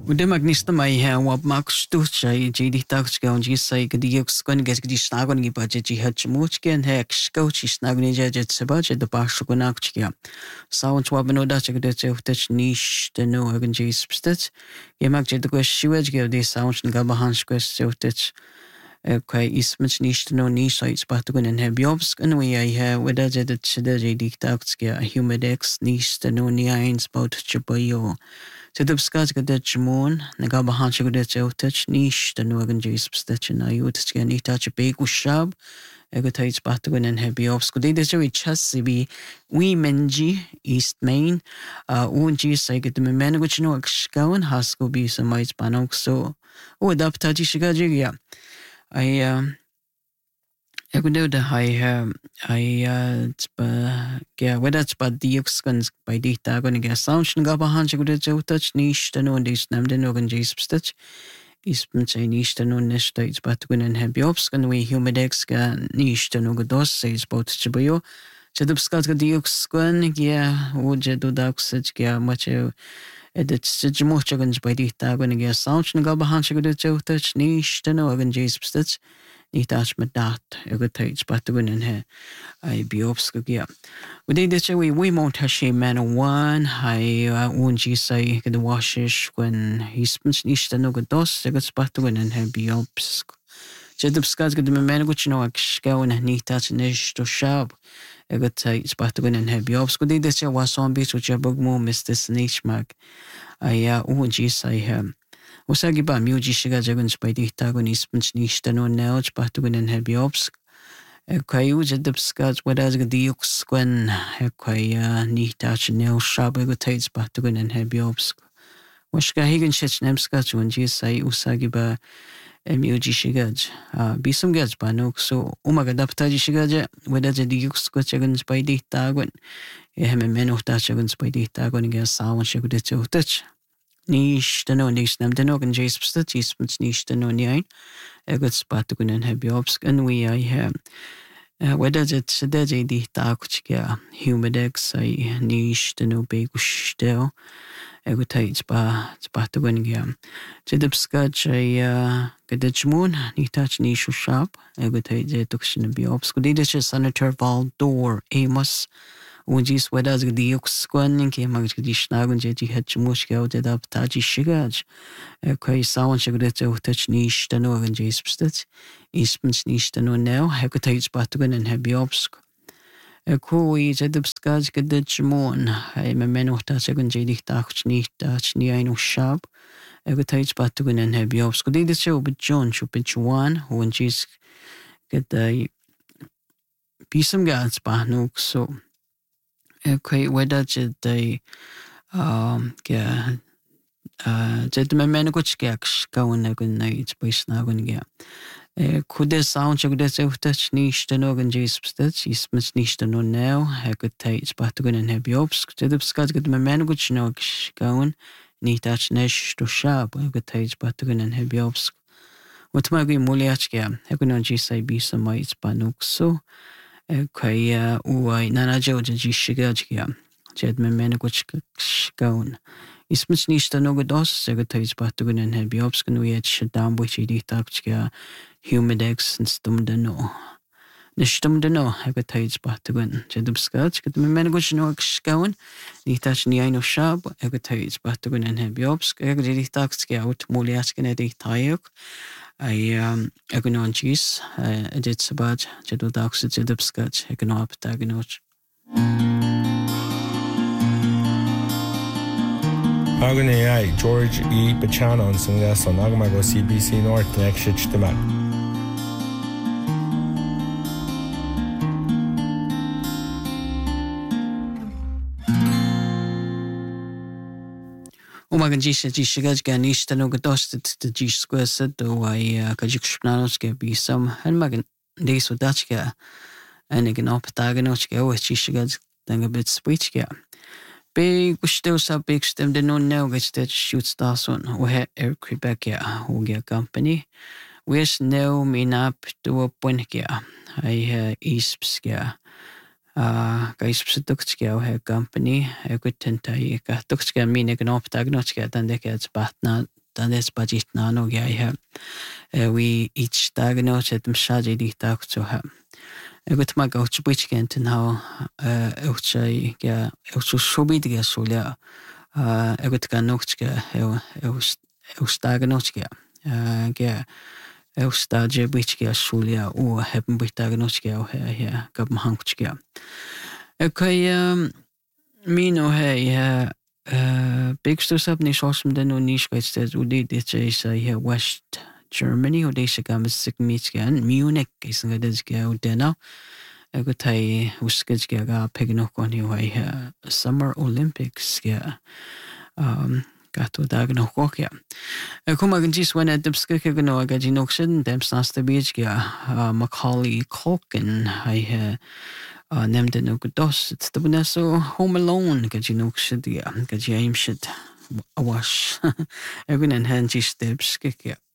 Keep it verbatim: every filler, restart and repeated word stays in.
وده magnista mai ha wa max tu chai ji di tak ska on ji sai gdi yok skon ges gdi snagon gi baje ji hat much ken hek skau chi snagon ja jet se baje de pa shkon ak chkia sound wa beno da chek de che utach nish de no hagen ji spstet ye mag je de ko shiwej ge de sound ga bahan shkes che utach kai ismach nish de no ni sai spat gun en hebjobs en we ai ha weda je de che de ji di tak ska humidex nish de no ni eins baut chbayo So the bskaz ga det jmon na ga bahan shig det outach nish the nuagan jis stitch na yut ska ni touch big ushab ego tais batugan en hebi ops ko de de jo chas bi we menji east main uh un jis sai get me men which no skawan has go bi some mites banok so o adap taji shiga jiga I um Ik bedoel dat hij, uh, hij, uh, ja, wat dat bij die ook bij die dagen ik ga sounds nog op hand ik bedoel zo dat niet dan nog die naam dan nog een jeep stitch is met zijn niet dan nog niet steeds bij toen en heb je opskan we humidex ga niet dan nog dos is bout te bij jou je dat skat die ook skan ja hoe je doet dat zit ja maar je het zit je moet je bij die dagen ik ga sounds nog op hand ik bedoel zo dat niet dan nog een jeep stitch niet als met dat ik tijd batugun en he ai biopsko ja we did this we we mount hashi man one hai unji sai ke de washish when he spins nicht no dos ik batugun en he biopsko je de skaz ke de man gut no ak skawen niet als nicht to shab ik tijd batugun en he biopsko did this was on beach with your book mo mister snitch mag ai unji sai hem Usagi ba miuji shiga jagun by the tagonis punch no nails batugun and heavy ops. Kayu jadubskaz whereas the dukes when Kaya ni touch nail shop tates batugun and heavy ops. Washka higan shich nemskach when you say Usagi ba miuji shigaj. Be some gets banok so umagadaptaji shigaja whether the dukes jaguns by the tagun. Ehem men of tachaguns by the tagon against sound shigudit touch. Nish the no nish nam the no can jace stitches but nish the no nine a good spot to go and have jobs and we I have whether it's a dead di takuchka humidex I nish the no big still a good tight spa spot to go and get to the scotch I get the moon ni touch nish shop a good tight the tuction be obs good it is Senator Valdor Amos Ujis wedas gdi uksquan ke mag gdi schnagun je die het mush ge de da taji shigaj kai sawan shigde te utach nish da no gen je spstet ispens nish da no now he could take batugun and have obsk e ko i je de skaj ge de chmon he me meno ta segun je dich tach nicht tach ni ein shab e could take batugun and have obsk de de show but John should be one when jis get the pisam gats ba no so Okay, whether the um yeah uh the men go check go on a good night by snagon yeah could the sound check the self touch niche the organ jes stitch is much niche the no now I could take but to go and have jobs to the scat get my man go no go on need touch niche to sharp I could take but to go and have jobs what my good muliach yeah I could not just say be some mites banuk so Kaya uai nana jo je shigaja jed me men go shkaun is much nish no go dos segatais batugun and have biopskan we at shadam which di takcha humidex and stum de no nishtum de no hagatais batugun jedubskach get me men go no shkaun ni tach ni aino shab hagatais batugun and have biopsk egdi takcha out muliaskan di tayuk I um econon cheese edit sabaj jedu dax jedubskach econop tagnoch Hagan A I George E. Bachano and Sungas on Agamago C B C North Nexhich Demat. Umagan jisha jishigaj ganish tano gadostet the jish squared do I kajik shpnanochke be some and magan days with Dutchka and again up taganochke with jishigaj then a bit switchka. Big still so big stem the no now gets that shoots stars on we have Air Quebec who get company. Where's no mean up to a point here. I Eastska. Uh, guys, produktska he company. Jag kunde inte jag tukska mina gnop tagnochka den det gets batna dan des budget na no ga ha we each dag no chet mshaji di tak to ha egot ma go to bich gen to now elchai ga elchu shobi di ga solia egot ga no ga el el stag no ga ga el stage bich ga solia o hebben bich dag no ga ha ga hang ga okay um Mino hey uh uh big stuff up ni shosm den no nish gets that udi dit is uh West Germany or deze games sig meet gan Munich is nga des ga dena ego tai uskets ga ga pegno kon hi wai Summer Olympics ga um gato dag no kokja kuma gan jis when at dubske ga no ga jinoksen dem snas the beach ga Macaulay Culkin hi Uh, nemde nog dos het te bena so Home Alone ga you nog shit ja ga James shit awash even en hand ji steps kik ja